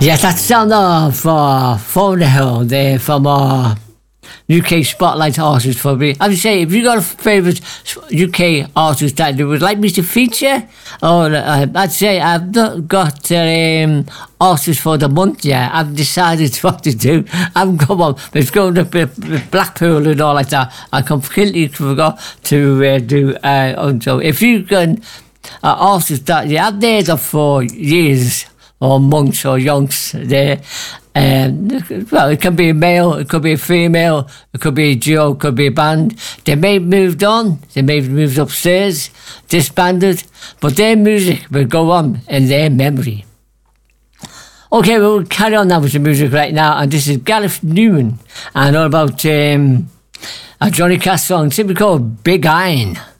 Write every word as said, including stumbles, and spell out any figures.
Yes, that's sound of uh, Phone the Hill there from uh, U K Spotlight artist for me. I would say, if you got a favourite U K artist that you would like me to feature, or uh, I'd say I've not got um, artist for the month yet. I've decided what to do. I've come on, it's going to be Blackpool and all like that. I completely forgot to uh, do. Uh, so if you can, uh, artists that you have there for years, or monks or yonks there. Um, well, it can be a male, it could be a female, it could be a duo, it could be a band. They may have moved on, they may have moved upstairs, disbanded, but their music will go on in their memory. Okay, we'll carry on now with the music right now, and this is Gareth Newman, and all about um, a Johnny Cash song, simply called Big Iron.